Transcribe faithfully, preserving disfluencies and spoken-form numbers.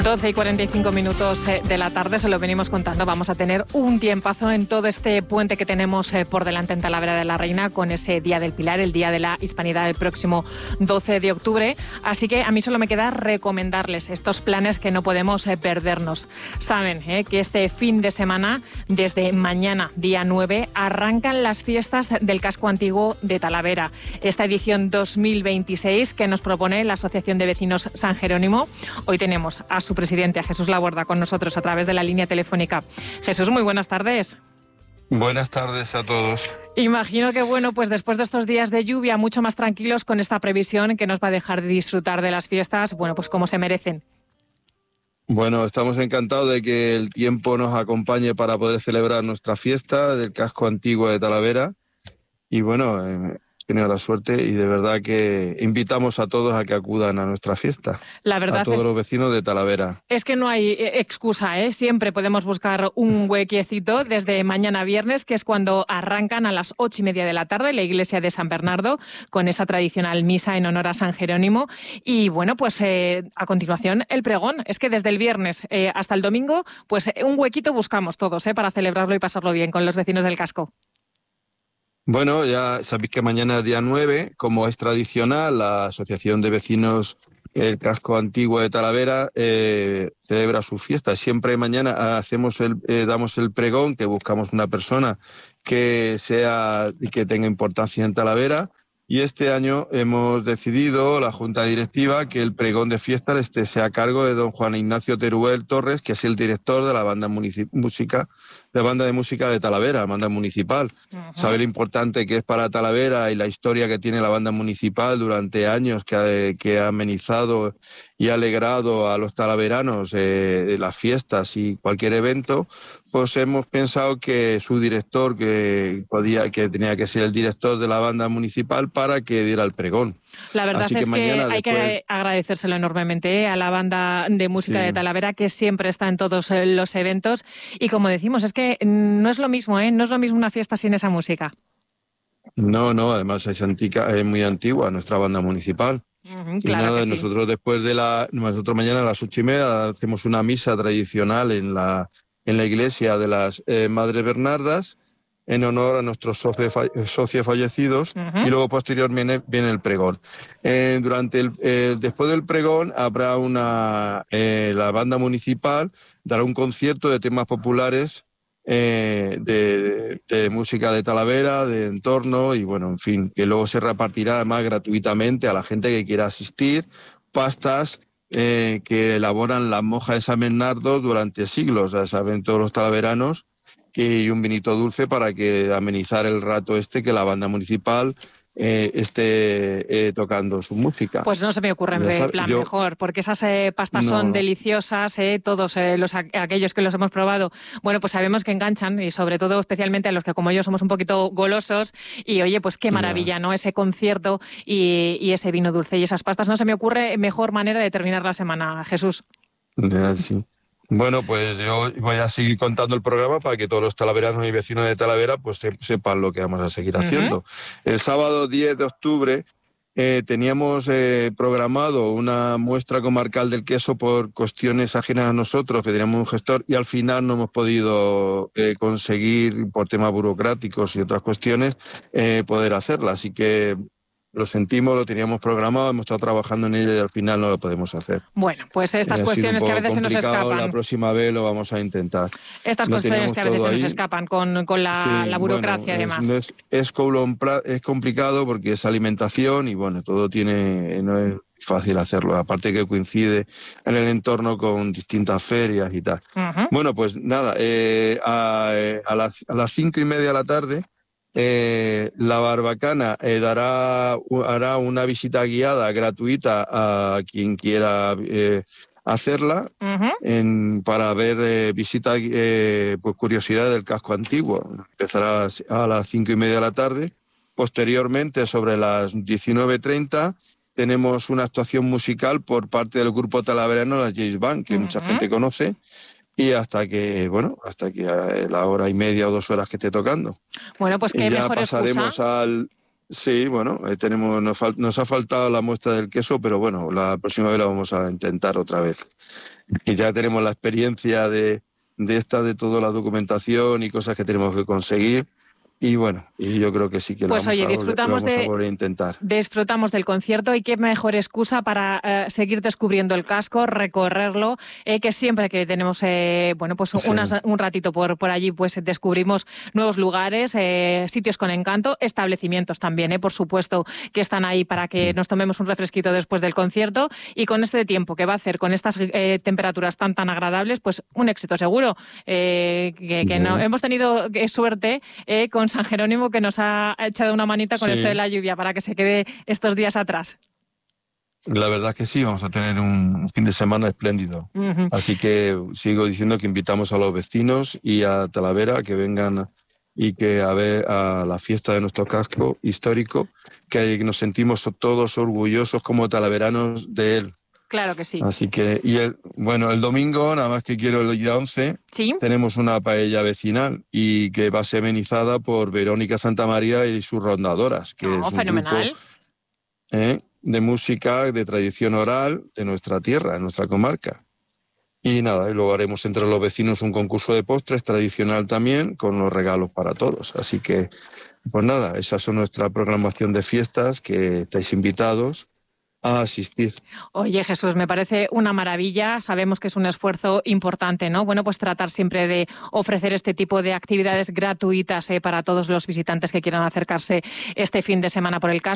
doce y cuarenta y cinco minutos de la tarde, se lo venimos contando. Vamos a tener un tiempazo en todo este puente que tenemos por delante en Talavera de la Reina, con ese Día del Pilar, el Día de la Hispanidad, el próximo doce de octubre. Así que a mí solo me queda recomendarles estos planes que no podemos perdernos. Saben eh, que este fin de semana, desde mañana, día nueve, arrancan las fiestas del casco antiguo de Talavera. Esta edición dos mil veintiséis que nos propone la Asociación de Vecinos San Jerónimo. Hoy tenemos a su presidente, a Jesús Laborda, con nosotros a través de la línea telefónica. Jesús, muy buenas tardes. Buenas tardes a todos. Imagino que, bueno, pues después de estos días de lluvia, mucho más tranquilos con esta previsión que nos va a dejar de disfrutar de las fiestas, bueno, pues como se merecen. Bueno, estamos encantados de que el tiempo nos acompañe para poder celebrar nuestra fiesta del casco antiguo de Talavera. Y bueno, eh, he tenido la suerte y de verdad que invitamos a todos a que acudan a nuestra fiesta. La verdad a todos es, los vecinos de Talavera. Es que no hay excusa, ¿eh? Siempre podemos buscar un huequiecito desde mañana viernes, que es cuando arrancan a las ocho y media de la tarde la iglesia de San Bernardo, con esa tradicional misa en honor a San Jerónimo. Y bueno, pues eh, a continuación el pregón. Es que desde el viernes eh, hasta el domingo, pues eh, un huequito buscamos todos, ¿eh? Para celebrarlo y pasarlo bien con los vecinos del casco. Bueno, ya sabéis que mañana es día nueve, como es tradicional, la Asociación de Vecinos El Casco Antiguo de Talavera eh, celebra su fiesta. Siempre mañana hacemos el, eh, damos el pregón, que buscamos una persona que sea y que tenga importancia en Talavera. Y este año hemos decidido, la Junta Directiva, que el pregón de fiesta este sea a cargo de don Juan Ignacio Teruel Torres, que es el director de la banda municip- música, de banda de música de Talavera, banda municipal. Uh-huh. Sabe lo importante que es para Talavera y la historia que tiene la banda municipal durante años, que ha, que ha amenizado y ha alegrado a los talaveranos eh, las fiestas y cualquier evento. Pues hemos pensado que su director, que podía, que tenía que ser el director de la banda municipal, para que diera el pregón. La verdad Así es que, que hay después... que agradecérselo enormemente ¿eh? a la banda de música sí. de Talavera, que siempre está en todos los eventos. Y como decimos, es que no es lo mismo, ¿eh? no es lo mismo una fiesta sin esa música. No, no, además es, antica, es muy antigua nuestra banda municipal. Uh-huh, y claro nada, sí. nosotros después de la, nosotros mañana a las ocho y media hacemos una misa tradicional en la, en la iglesia de las eh, Madres Bernardas, en honor a nuestros socios, socios fallecidos, uh-huh. y luego posteriormente viene el pregón. Eh, durante el, eh, después del pregón habrá una, eh, la banda municipal dará un concierto de temas populares eh, de, de, de música de Talavera, de entorno, y bueno, en fin, que luego se repartirá además gratuitamente a la gente que quiera asistir, pastas eh, que elaboran las monjas de San Bernardo durante siglos, ya saben todos los talaveranos, y un vinito dulce para que amenizar el rato este que la banda municipal eh, esté eh, tocando su música. Pues no se me ocurre en plan yo, mejor, porque esas eh, pastas no, son deliciosas, eh, todos eh, los aquellos que los hemos probado, bueno, pues sabemos que enganchan, y sobre todo especialmente a los que como yo somos un poquito golosos, y oye, pues qué maravilla, ¿no? Ese concierto y, y ese vino dulce y esas pastas. No se me ocurre mejor manera de terminar la semana, Jesús. Ya, sí. Bueno, pues yo voy a seguir contando el programa para que todos los talaveranos y vecinos de Talavera pues sepan lo que vamos a seguir haciendo. Uh-huh. El sábado diez de octubre eh, teníamos eh, programado una muestra comarcal del queso por cuestiones ajenas a nosotros, que teníamos un gestor, y al final no hemos podido eh, conseguir, por temas burocráticos y otras cuestiones, eh, poder hacerla. Así que lo sentimos, lo teníamos programado, hemos estado trabajando en ello y al final no lo podemos hacer. Bueno, pues estas eh, cuestiones que a veces se nos escapan. La próxima vez lo vamos a intentar. Estas lo cuestiones que a veces se nos escapan con, con la, sí, la burocracia bueno, además. Es, es, es complicado porque es alimentación y bueno, todo tiene, no es fácil hacerlo. Aparte que coincide en el entorno con distintas ferias y tal. Uh-huh. Bueno, pues nada, eh, a, a, las, a las cinco y media de la tarde Eh, la Barbacana eh, dará, hará una visita guiada gratuita a quien quiera eh, hacerla, uh-huh. en, para ver eh, visita, eh, pues curiosidad del casco antiguo. Empezará a las cinco y media de la tarde. Posteriormente, sobre las diecinueve treinta, tenemos una actuación musical por parte del grupo talaverano, la James Band, que uh-huh. mucha gente conoce. Y hasta que, bueno, hasta que la hora y media o dos horas que esté tocando. Bueno, pues qué y ya mejor pasaremos excusa. al... Sí, bueno, eh, tenemos nos, fal... nos ha faltado la muestra del queso, pero bueno, la próxima vez la vamos a intentar otra vez. y ya tenemos la experiencia de, de esta, de toda la documentación y cosas que tenemos que conseguir. Y bueno, y yo creo que sí que lo pues vamos, oye, a, disfrutamos vamos de, a volver a intentar. Disfrutamos del concierto y qué mejor excusa para eh, seguir descubriendo el casco, recorrerlo, eh, que siempre que tenemos eh, bueno, pues Sí. unas, un ratito por, por allí, pues descubrimos nuevos lugares, eh, sitios con encanto, establecimientos también, eh, por supuesto, que están ahí para que nos tomemos un refresquito después del concierto, y con este tiempo que va a hacer, con estas eh, temperaturas tan tan agradables, pues un éxito seguro. Eh, que que Sí. no, hemos tenido eh, suerte eh, con San Jerónimo, que nos ha echado una manita con Sí. esto de la lluvia para que se quede estos días atrás. La verdad es que sí, vamos a tener un fin de semana espléndido. Uh-huh. Así que sigo diciendo que invitamos a los vecinos y a Talavera que vengan y que a ver a la fiesta de nuestro casco histórico, que nos sentimos todos orgullosos como talaveranos de él. Claro que sí. Así que, y el, bueno, el domingo, nada más que quiero el día once, ¿Sí? tenemos una paella vecinal y que va a ser amenizada por Verónica Santamaría y sus rondadoras, que Oh, es un fenomenal. grupo ¿eh? de música de tradición oral de nuestra tierra, de nuestra comarca. Y nada, y luego haremos entre los vecinos un concurso de postres tradicional también, con los regalos para todos. Así que, pues nada, esa es nuestra programación de fiestas, que estáis invitados a asistir. Oye, Jesús, me parece una maravilla. Sabemos que es un esfuerzo importante, ¿no? Bueno, pues tratar siempre de ofrecer este tipo de actividades gratuitas eh, para todos los visitantes que quieran acercarse este fin de semana por el casco.